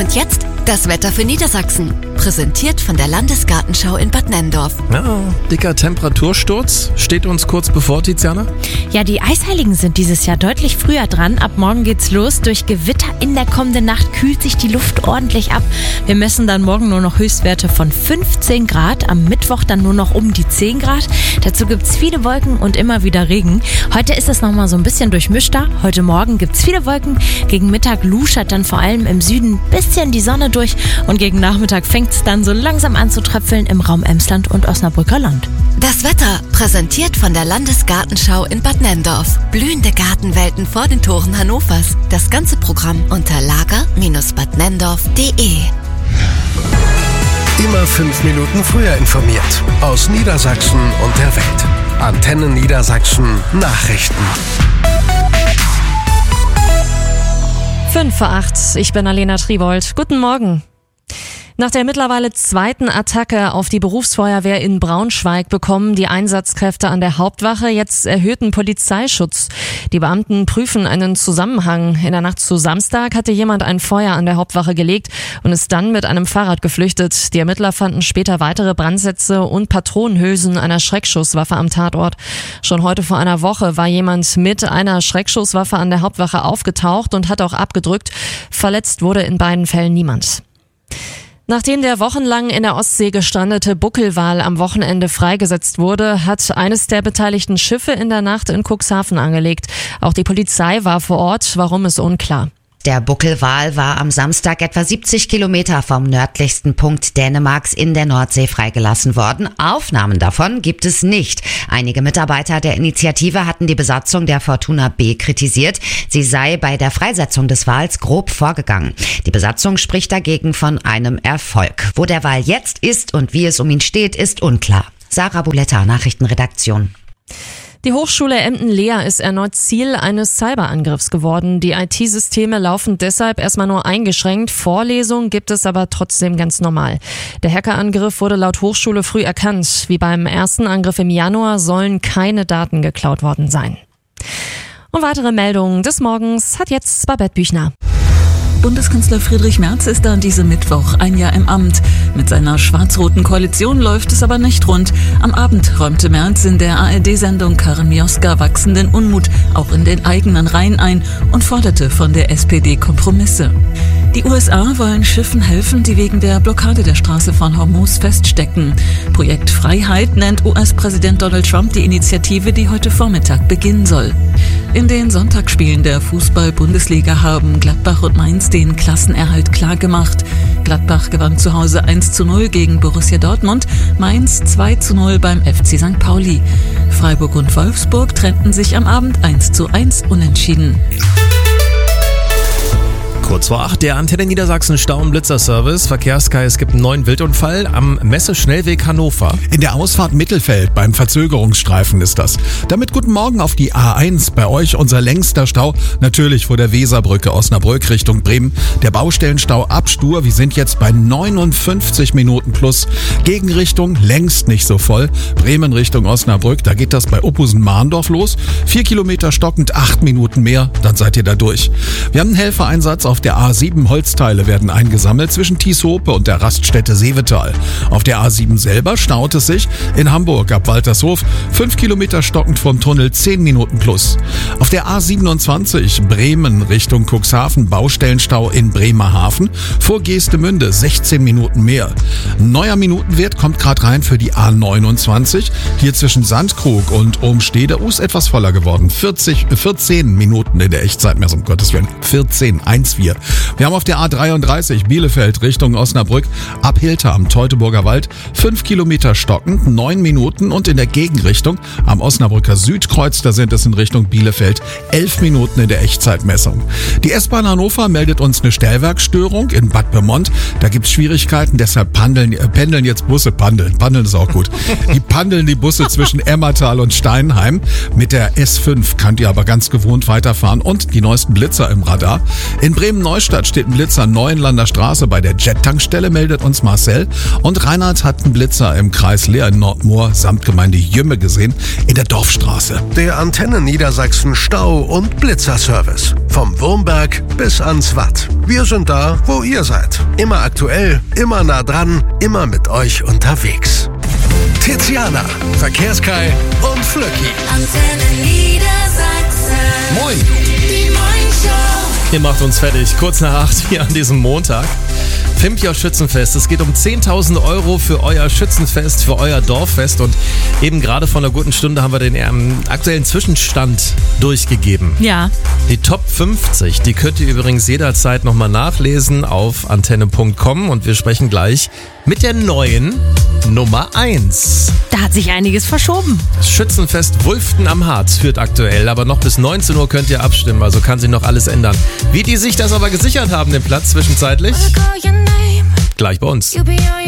Und jetzt das Wetter für Niedersachsen. Präsentiert von der Landesgartenschau in Bad Nenndorf. Ja, dicker Temperatursturz steht uns kurz bevor, Tiziana. Ja, die Eisheiligen sind dieses Jahr deutlich früher dran. Ab morgen geht's los. Durch Gewitter in der kommenden Nacht kühlt sich die Luft ordentlich ab. Wir messen dann morgen nur noch Höchstwerte von 15 Grad. Am Mittwoch dann nur noch um die 10 Grad. Dazu gibt's viele Wolken und immer wieder Regen. Heute ist es nochmal so ein bisschen durchmischter. Heute Morgen gibt's viele Wolken. Gegen Mittag luschert dann vor allem im Süden ein bisschen die Sonne durch. Und gegen Nachmittag fängt es dann so langsam an zu tröpfeln im Raum Emsland und Osnabrücker Land. Das Wetter präsentiert von der Landesgartenschau in Bad Nenndorf. Blühende Gartenwelten vor den Toren Hannovers. Das ganze Programm unter lager-badnenndorf.de. Immer 5 Minuten früher informiert. Aus Niedersachsen und der Welt. Antenne Niedersachsen Nachrichten. 5:08, ich bin Alena Triwold. Guten Morgen. Nach der mittlerweile zweiten Attacke auf die Berufsfeuerwehr in Braunschweig bekommen die Einsatzkräfte an der Hauptwache jetzt erhöhten Polizeischutz. Die Beamten prüfen einen Zusammenhang. In der Nacht zu Samstag hatte jemand ein Feuer an der Hauptwache gelegt und ist dann mit einem Fahrrad geflüchtet. Die Ermittler fanden später weitere Brandsätze und Patronenhülsen einer Schreckschusswaffe am Tatort. Schon heute vor einer Woche war jemand mit einer Schreckschusswaffe an der Hauptwache aufgetaucht und hat auch abgedrückt. Verletzt wurde in beiden Fällen niemand. Nachdem der wochenlang in der Ostsee gestrandete Buckelwal am Wochenende freigesetzt wurde, hat eines der beteiligten Schiffe in der Nacht in Cuxhaven angelegt. Auch die Polizei war vor Ort, warum ist unklar. Der Buckelwal war am Samstag etwa 70 Kilometer vom nördlichsten Punkt Dänemarks in der Nordsee freigelassen worden. Aufnahmen davon gibt es nicht. Einige Mitarbeiter der Initiative hatten die Besatzung der Fortuna B kritisiert. Sie sei bei der Freisetzung des Wals grob vorgegangen. Die Besatzung spricht dagegen von einem Erfolg. Wo der Wal jetzt ist und wie es um ihn steht, ist unklar. Sarah Buletta, Nachrichtenredaktion. Die Hochschule Emden-Leer ist erneut Ziel eines Cyberangriffs geworden. Die IT-Systeme laufen deshalb erstmal nur eingeschränkt. Vorlesungen gibt es aber trotzdem ganz normal. Der Hackerangriff wurde laut Hochschule früh erkannt. Wie beim ersten Angriff im Januar sollen keine Daten geklaut worden sein. Und weitere Meldungen des Morgens hat jetzt Babette Büchner. Bundeskanzler Friedrich Merz ist an diesem Mittwoch ein Jahr im Amt. Mit seiner schwarz-roten Koalition läuft es aber nicht rund. Am Abend räumte Merz in der ARD-Sendung Karin Mioska wachsenden Unmut auch in den eigenen Reihen ein und forderte von der SPD Kompromisse. Die USA wollen Schiffen helfen, die wegen der Blockade der Straße von Hormuz feststecken. Projekt Freiheit nennt US-Präsident Donald Trump die Initiative, die heute Vormittag beginnen soll. In den Sonntagsspielen der Fußball-Bundesliga haben Gladbach und Mainz den Klassenerhalt klargemacht. Gladbach gewann zu Hause 1:0 gegen Borussia Dortmund, Mainz 2:0 beim FC St. Pauli. Freiburg und Wolfsburg trennten sich am Abend 1:1 unentschieden. Kurz vor 8, der Antenne Niedersachsen Stau- und Blitzerservice. Verkehrssky, es gibt einen neuen Wildunfall am Messeschnellweg Hannover. In der Ausfahrt Mittelfeld beim Verzögerungsstreifen ist das. Damit guten Morgen auf die A1. Bei euch unser längster Stau. Natürlich vor der Weserbrücke Osnabrück Richtung Bremen. Der Baustellenstau ab Stur. Wir sind jetzt bei 59 Minuten plus. Gegenrichtung längst nicht so voll. Bremen Richtung Osnabrück. Da geht das bei Oppusen-Mahndorf los. 4 Kilometer stockend, 8 Minuten mehr. Dann seid ihr da durch. Wir haben einen Helfereinsatz auf der A7. Holzteile werden eingesammelt zwischen Thieshope und der Raststätte Seevetal. Auf der A7 selber staut es sich in Hamburg ab Waltershof. 5 Kilometer stockend vom Tunnel, 10 Minuten plus. Auf der A27 Bremen Richtung Cuxhaven Baustellenstau in Bremerhaven. Vor Geestemünde 16 Minuten mehr. Neuer Minutenwert kommt gerade rein für die A29. Hier zwischen Sandkrug und Ohmstede ist etwas voller geworden. 14 Minuten in der Echtzeitmessung, um Gottes Willen. 14,14. Wir haben auf der A33 Bielefeld Richtung Osnabrück ab Hilter am Teutoburger Wald 5 Kilometer stockend, 9 Minuten und in der Gegenrichtung am Osnabrücker Südkreuz, da sind es in Richtung Bielefeld 11 Minuten in der Echtzeitmessung. Die S-Bahn Hannover meldet uns eine Stellwerksstörung in Bad Pyrmont. Da gibt's Schwierigkeiten, deshalb pendeln jetzt Busse. Pendeln ist auch gut. Die pendeln die Busse zwischen Emmertal und Steinheim. Mit der S5 könnt ihr aber ganz gewohnt weiterfahren und die neuesten Blitzer im Radar. In Bremen Neustadt steht ein Blitzer Neuenlander Straße bei der Jet-Tankstelle, meldet uns Marcel. Und Reinhard hat einen Blitzer im Kreis Leer in Nordmoor, Samtgemeinde Jümme gesehen, in der Dorfstraße. Der Antenne Niedersachsen Stau- und Blitzerservice. Vom Wurmberg bis ans Watt. Wir sind da, wo ihr seid. Immer aktuell, immer nah dran, immer mit euch unterwegs. Tiziana, Verkehrskai und Flöcki. Antenne Niedersachsen. Moin. Die Moin-Show. Ihr macht uns fertig, kurz nach 8 hier an diesem Montag. Fimpio Schützenfest. Es geht um 10.000 Euro für euer Schützenfest, für euer Dorffest. Und eben gerade vor einer guten Stunde haben wir den aktuellen Zwischenstand durchgegeben. Ja. Die Top 50, die könnt ihr übrigens jederzeit nochmal nachlesen auf antenne.com. Und wir sprechen gleich mit der neuen Nummer 1. Da hat sich einiges verschoben. Das Schützenfest Wulften am Harz führt aktuell, aber noch bis 19 Uhr könnt ihr abstimmen, also kann sich noch alles ändern. Wie die sich das aber gesichert haben, den Platz zwischenzeitlich, gleich bei uns.